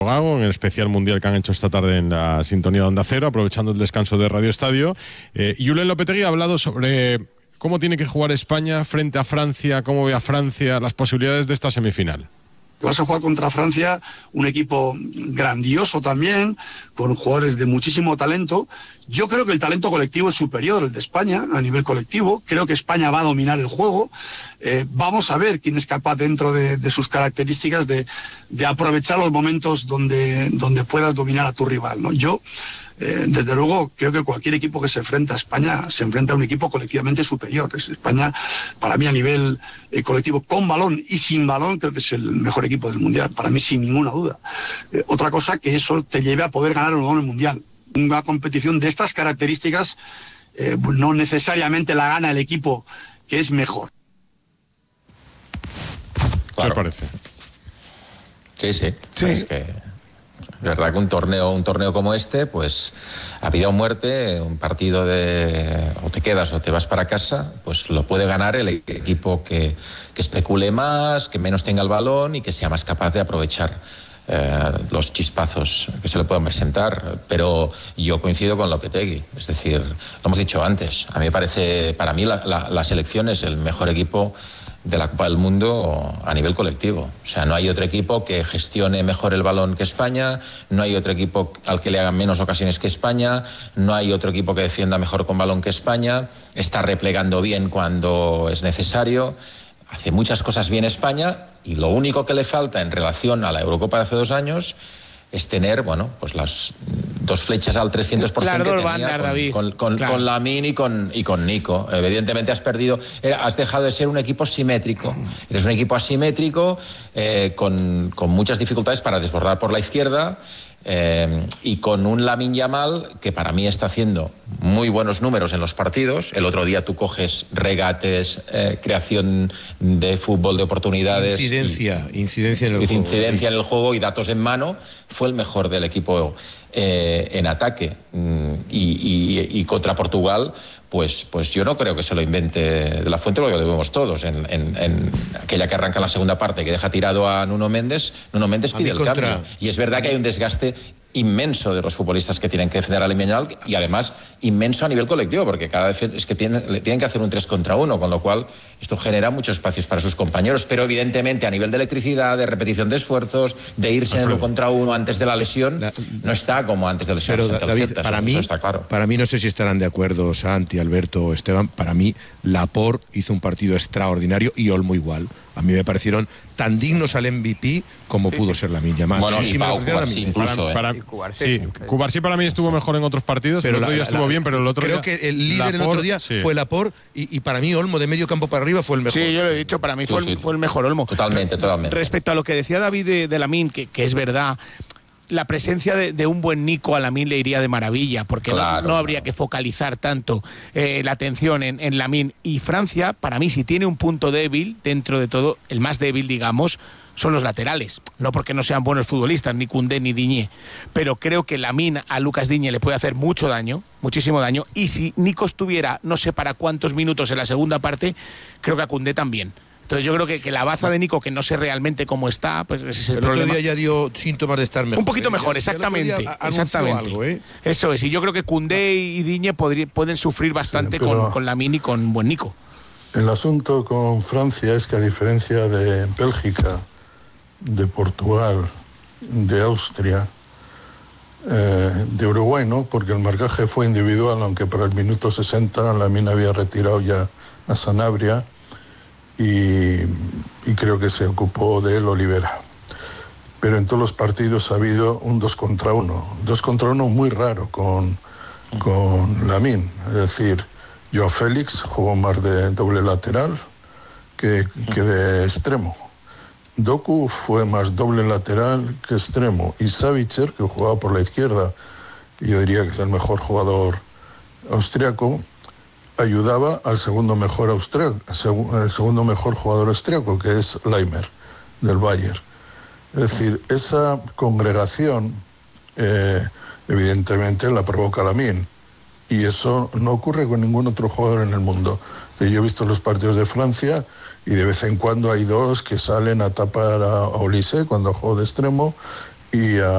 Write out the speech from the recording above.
En el especial mundial que han hecho esta tarde en la sintonía de Onda Cero, aprovechando el descanso de Radio Estadio. Julen Lopetegui ha hablado sobre cómo tiene que jugar España frente a Francia, cómo ve a Francia, las posibilidades de esta semifinal. Vas a jugar contra Francia, un equipo grandioso también, con jugadores de muchísimo talento. Yo creo que el talento colectivo es superior al de España a nivel colectivo. Creo que España va a dominar el juego. Vamos a ver quién es capaz dentro de sus características de aprovechar los momentos donde puedas dominar a tu rival, ¿no? Yo, desde luego, creo que cualquier equipo que se enfrenta a España se enfrenta a un equipo colectivamente superior. España, para mí, a nivel colectivo, con balón y sin balón, creo que es el mejor equipo del Mundial, para mí sin ninguna duda. Otra cosa, que eso te lleve a poder ganar o no el Mundial. Una competición de estas características no necesariamente la gana el equipo que es mejor. ¿Qué os parece? Sí. Es que es verdad que un torneo como este, pues a vida o muerte, un partido de o te quedas o te vas para casa, pues lo puede ganar el equipo que especule más, que menos tenga el balón y que sea más capaz de aprovechar los chispazos que se le puedan presentar. Pero yo coincido con Lopetegui, es decir, lo hemos dicho antes, a mí me parece, para mí la selección es el mejor equipo de la Copa del Mundo a nivel colectivo. O sea, no hay otro equipo que gestione mejor el balón que España, no hay otro equipo al que le hagan menos ocasiones que España, no hay otro equipo que defienda mejor con balón que España, está replegando bien cuando es necesario, hace muchas cosas bien España, y lo único que le falta en relación a la Eurocopa de hace 2 años es tener, pues las 2 flechas al 300% que tenía con Lamine y con Nico. Evidentemente has dejado de ser un equipo simétrico. Eres un equipo asimétrico con muchas dificultades para desbordar por la izquierda y con un Lamine Yamal que para mí está haciendo muy buenos números en los partidos. El otro día tú coges regates, creación de fútbol, de oportunidades, incidencia en el juego y datos en mano. Fue el mejor del equipo en ataque, y contra Portugal pues yo no creo que se lo invente de la Fuente, porque lo vemos todos en aquella que arranca la segunda parte, que deja tirado a Nuno Méndez pide el cambio, y es verdad que hay un desgaste inmenso de los futbolistas que tienen que defender a Lamine Yamal, y además inmenso a nivel colectivo, porque cada vez es que tienen que hacer un 3 contra 1, con lo cual esto genera muchos espacios para sus compañeros, pero evidentemente a nivel de electricidad, de repetición de esfuerzos, de irse en 1 contra 1 antes de la lesión, no está como antes de la lesión. Pero David, para mí, no sé si estarán de acuerdo Santi, Alberto o Esteban, para mí Laporte hizo un partido extraordinario y Olmo igual. A mí me parecieron tan dignos al MVP como pudo ser Lamine Yamal. Bueno, y Cubarsí incluso. Cubarsí para mí estuvo mejor en otros partidos, pero el otro día estuvo bien, pero el otro creo día... que el líder el otro día fue Laporte, y para mí Olmo de medio campo para arriba fue el mejor. Sí, yo lo he dicho, para mí fue el mejor Olmo. Totalmente. Respecto a lo que decía David de Lamine, que es verdad, la presencia de un buen Nico a Lamine le iría de maravilla, porque no habría que focalizar tanto la atención en Lamine. Y Francia, para mí, si tiene un punto débil, dentro de todo, el más débil, digamos, son los laterales. No porque no sean buenos futbolistas, ni Koundé ni Digne, pero creo que Lamine a Lucas Digne le puede hacer mucho daño, muchísimo daño, y si Nico estuviera no sé para cuántos minutos en la segunda parte, creo que a Koundé también. Entonces yo creo que la baza de Nico, que no sé realmente cómo está, pues ese es el problema. El otro día ya dio síntomas de estar mejor. Un poquito mejor, exactamente. Algo, Eso es, y yo creo que Koundé y Digne pueden sufrir bastante con Lamine y con buen Nico. El asunto con Francia es que, a diferencia de Bélgica, de Portugal, de Austria, de Uruguay, ¿no? Porque el marcaje fue individual, aunque para el minuto 60 Lamine había retirado ya a Sanabria, y creo que se ocupó de él Olivera. Pero en todos los partidos ha habido un 2 contra 1. 2 contra 1 muy raro con Lamine. Es decir, Joao Félix jugó más de doble lateral que de extremo. Doku fue más doble lateral que extremo. Y Savitzer, que jugaba por la izquierda, y yo diría que es el mejor jugador austriaco, ayudaba al segundo mejor jugador austriaco, que es Leimer, del Bayern. Es decir, esa congregación evidentemente la provoca Lamine, y eso no ocurre con ningún otro jugador en el mundo. Yo he visto los partidos de Francia y de vez en cuando hay 2 que salen a tapar a Olise cuando juega de extremo, y a